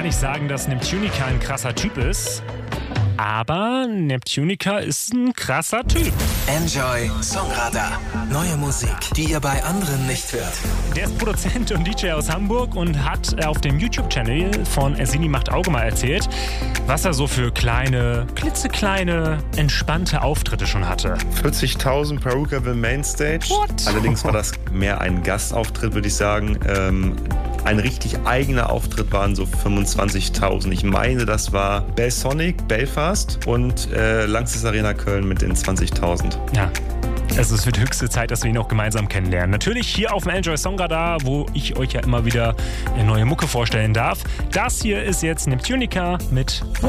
nicht sagen, dass Neptunica ein krasser Typ ist, aber Neptunica ist ein krasser Typ. Enjoy Songradar. Neue Musik, die ihr bei anderen nicht hört. Der ist Produzent und DJ aus Hamburg und hat auf dem YouTube-Channel von Ersini macht Auge mal erzählt, was er so für kleine, klitzekleine, entspannte Auftritte schon hatte. 40.000 Perukaville Mainstage. What? Allerdings war das mehr ein Gastauftritt, würde ich sagen. Ein richtig eigener Auftritt waren so 25.000. Ich meine, das war Bellsonic, Belfast und Lanxess Arena Köln mit den 20.000. Ja. Also es wird höchste Zeit, dass wir ihn auch gemeinsam kennenlernen. Natürlich hier auf dem Enjoy Songradar, wo ich euch ja immer wieder neue Mucke vorstellen darf. Das hier ist jetzt Neptunica mit